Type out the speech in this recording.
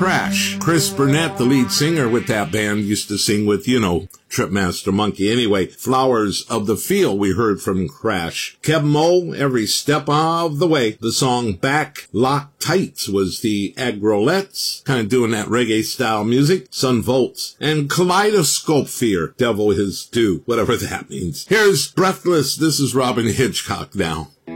Crash. Chris Burnett, the lead singer with that band, used to sing with, Tripmaster Monkey. Anyway, Flowers of the Field we heard from Crash. Keb' Mo', Every Step of the Way. The song Back Lock Tights was the Agrolettes, kind of doing that reggae-style music. Sun Volts. And Kaleidoscope Fear, Devil Is Due, whatever that means. Here's Breathless. This is Robin Hitchcock now.